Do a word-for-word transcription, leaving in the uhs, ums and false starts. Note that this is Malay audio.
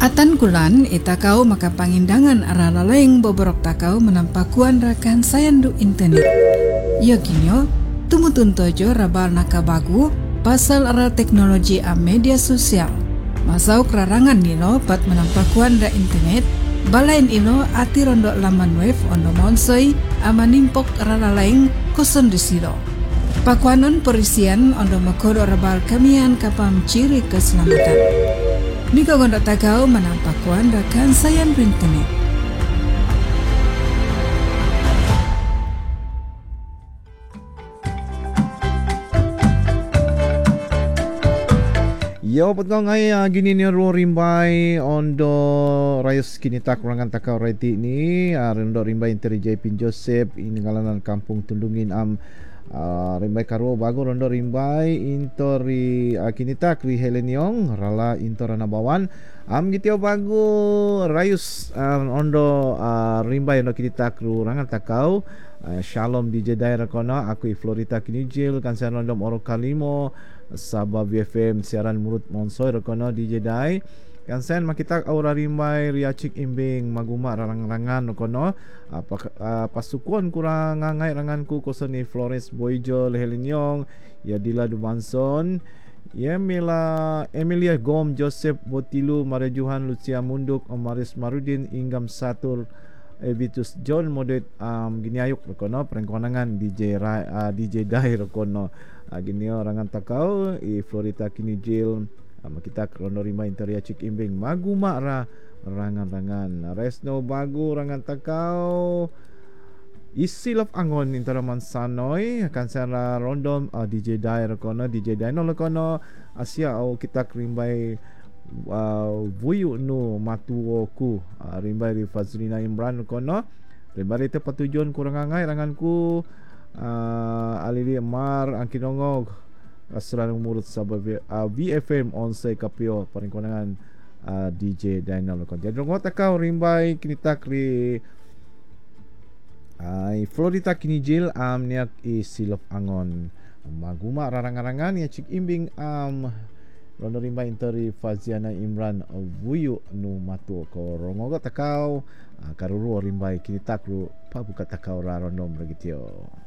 Atan kulan itakau maka pangindangan arah laleng boborok takau menampakuan rakan sayandu internet. Ya kinyo, tumutun tojo rabal nakabagu pasal arah teknologi a media sosial. Masau kerarangan nilo pat menampakuan ra internet, balain ilo ati rondok laman web ondo monsoi amanimpok arah laleng koson disilo. Pakuanon perisian ondo makodo rabal kamian kapam ciri keselamatan. Nika gondok takau menampakuan rakan sayan internet. Yo petang ay uh, gini ni ro rimbai ondo rayus kini tak kurangan takau reti ni uh, ondo rimbai interi J P Joseph ini ngalanan kampung Tundungin am uh, rimbai karo bago ondo rimbai intori uh, kini tak ri Heleniong rala intora nabawan am gitio bago rayus uh, ondo uh, rimbai ondo kini tak kurangan takau uh, Shalom D J daerah kono aku i Florida kini jil kansan ondo oro kalimo Sabah B F M siaran murut monsoi rekono D J Dai kansen makita aura rimbai riacik imbing maguma rarang-rangan rekono apa uh, pasukuan kurang ngangai ranganku kosoni Flores Boyjo Heleniong ya Dila Dumanson ya Mila Emilia Gom Joseph Botilu Marejuhan Lucia Munduk Omaris Marudin Inggam Satur Evitus John Modet um, gini ayuk rekono perengkonangan D J Rai, uh, D J Dai rekono uh, gini orangan takau i Florida kini jil um, kita krono rimba interia cik imbing magu makra rangan-rangan resno bagu rangan takau isilaf angon interaman sanoi akan sana rondom uh, D J Dai rekono D J Dai no rekono asia au kita rimbai Uh, vuyu nu matuoku uh, rimbai ri Fazlina Imran kono rimbai te patujuan kurang angai ranganku uh, alili mar angkinongog asran murut sabab uh, B F M onsai kapio paling konangan uh, D J Daniel kon jadi ngot takau rimbai kini takri ai uh, Florida kini jil am um, niak i silop angon maguma rarang-rangan ya cik imbing am um, Rono rimba interi Faziana Imran vuyu nu matu ko rongogo takau karuru rimba kini takru pa buka takau ra rono mregitio.